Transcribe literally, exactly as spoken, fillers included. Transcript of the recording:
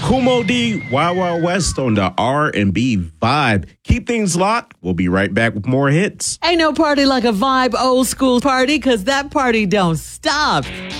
Kumo D, Wild Wild West on the R and B vibe. Keep things locked. We'll be right back with more hits. Ain't no party like a vibe old school party, because that party don't stop.